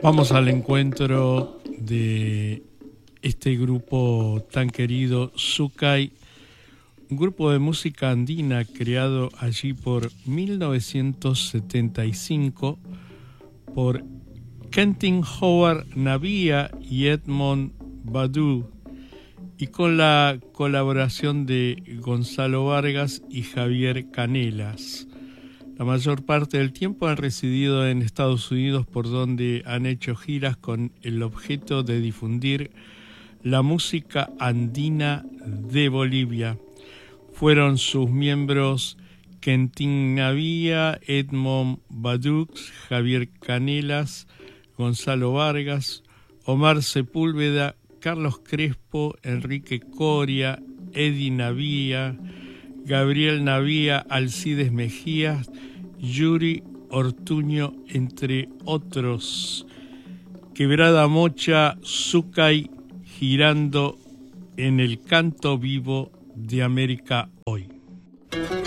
Vamos al encuentro de este grupo tan querido, Zucay, un grupo de música andina creado allí por 1975 por Kentin Howard Navia y Edmond Badu, y con la colaboración de Gonzalo Vargas y Javier Canelas. La mayor parte del tiempo han residido en Estados Unidos, por donde han hecho giras con el objeto de difundir la música andina de Bolivia. Fueron sus miembros Kentin Navia, Edmond Badux, Javier Canelas, Gonzalo Vargas, Omar Sepúlveda, Carlos Crespo, Enrique Coria, Eddie Navia, Gabriel Navia, Alcides Mejías, Yuri Ortuño, entre otros. Quebrada Mocha, Zucay, girando en el canto vivo de América hoy.